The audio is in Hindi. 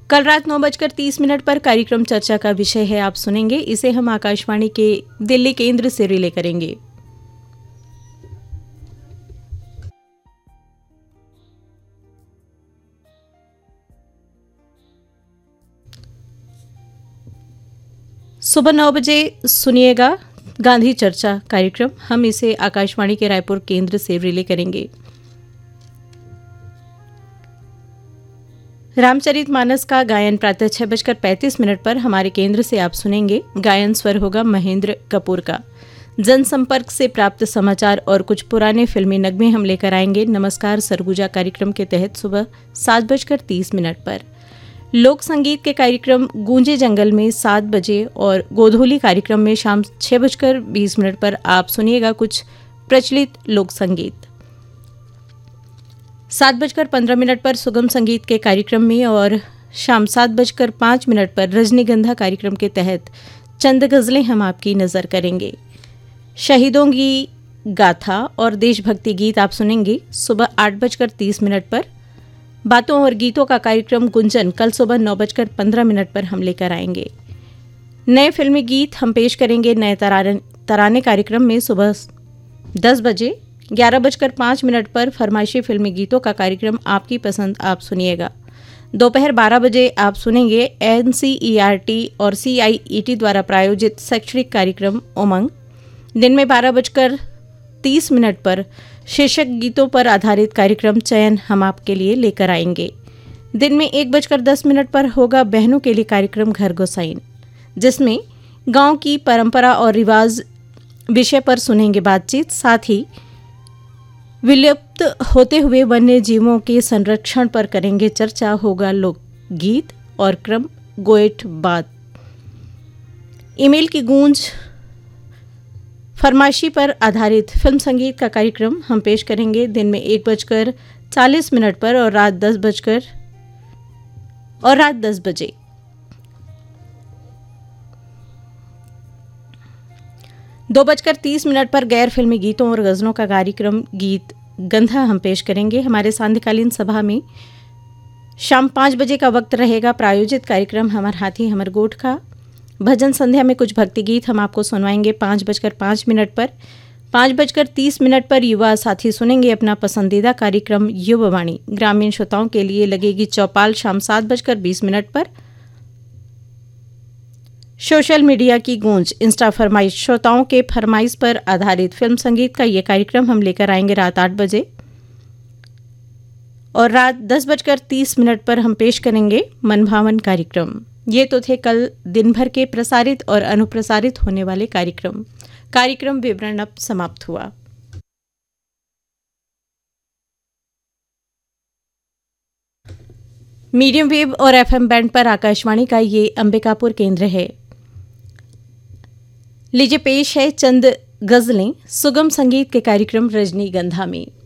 कल रात 9:30 पर कार्यक्रम चर्चा का विषय है, आप सुनेंगे। इसे हम आकाशवाणी के दिल्ली केंद्र से रिले करेंगे। सुबह 9 बजे सुनिएगा गांधी चर्चा कार्यक्रम। हम इसे आकाशवाणी के रायपुर केंद्र से रिले करेंगे। रामचरितमानस का गायन प्रातः 6:35 पर हमारे केंद्र से आप सुनेंगे। गायन स्वर होगा महेंद्र कपूर का। जनसंपर्क से प्राप्त समाचार और कुछ पुराने फिल्मी नगमे हम लेकर आएंगे। नमस्कार सरगुजा कार्यक्रम के तहत सुबह 7:30 पर लोक संगीत के कार्यक्रम गूंजे जंगल में 7 बजे और गोधूली कार्यक्रम में शाम 6:20 पर आप सुनिएगा कुछ प्रचलित लोक संगीत। 7:15 पर सुगम संगीत के कार्यक्रम में और शाम 7:05 पर रजनीगंधा कार्यक्रम के तहत चंद गज़लें हम आपकी नज़र करेंगे। शहीदों की गाथा और देशभक्ति गीत आप सुनेंगे सुबह 8:30 पर। बातों और गीतों का कार्यक्रम गुंजन कल सुबह 9:15 पर हम लेकर आएंगे। नए फिल्मी गीत हम पेश करेंगे नए तराने कार्यक्रम में सुबह 10 बजे। 11:05 पर फरमाइशी फिल्मी गीतों का कार्यक्रम आपकी पसंद आप सुनिएगा। दोपहर 12 बजे आप सुनेंगे NCERT और CIET द्वारा प्रायोजित शैक्षणिक कार्यक्रम उमंग। दिन में 12:30 पर शीर्षक गीतों पर आधारित कार्यक्रम चयन हम आपके लिए लेकर आएंगे। दिन में 1:10 पर होगा बहनों के लिए कार्यक्रम घर गोसाइन, जिसमें गांव की परंपरा और रिवाज विषय पर सुनेंगे बातचीत। साथ ही विलुप्त होते हुए वन्य जीवों के संरक्षण पर करेंगे चर्चा। होगा लोकगीत और क्रम गोएट बात। ईमेल की गूंज फरमाइशी पर आधारित फिल्म संगीत का कार्यक्रम हम पेश करेंगे दिन में 1:40 पर और रात 10 बजे। दो 2:30 पर गैर फिल्मी गीतों और गज़लों का कार्यक्रम गीत गंधा हम पेश करेंगे। हमारे सांध्यकालीन सभा में शाम 5 बजे का वक्त रहेगा प्रायोजित कार्यक्रम हमर हाथी हमर गोठ का। भजन संध्या में कुछ भक्ति गीत हम आपको सुनवाएंगे 5:05 पर। 5:30 पर युवा साथी सुनेंगे अपना पसंदीदा कार्यक्रम युवावाणी। ग्रामीण श्रोताओं के लिए लगेगी चौपाल शाम 7:20 पर। सोशल मीडिया की गूंज इंस्टा फरमाइश, श्रोताओं के फरमाइश पर आधारित फिल्म संगीत का ये कार्यक्रम हम लेकर आएंगे रात 8 बजे। और रात 10:30 पर हम पेश करेंगे मनभावन कार्यक्रम। ये तो थे कल दिन भर के प्रसारित और अनुप्रसारित होने वाले कार्यक्रम विवरण अब समाप्त हुआ। मीडियम वेव और FM बैंड पर आकाशवाणी का ये अंबिकापुर केंद्र है। लीजिए पेश है चंद गज़लें सुगम संगीत के कार्यक्रम रजनीगंधा में।